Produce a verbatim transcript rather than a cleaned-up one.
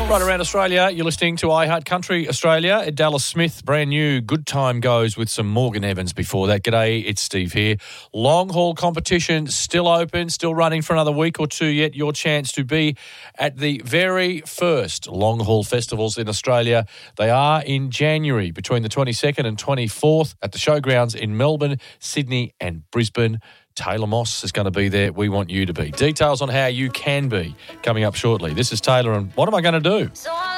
Right around Australia, you're listening to iHeart Country Australia. Ed Dallas Smith, brand new Good Time Goes with some Morgan Evans before that. G'day, it's Steve here. Long haul competition still open, still running for another week or two yet. Your chance to be at the very first long haul festivals in Australia. They are in January between the twenty-second and twenty-fourth at the showgrounds in Melbourne, Sydney and Brisbane. Taylor Moss is going to be there. We want you to be. Details on how you can be coming up shortly. This is Taylor, and what am I going to do?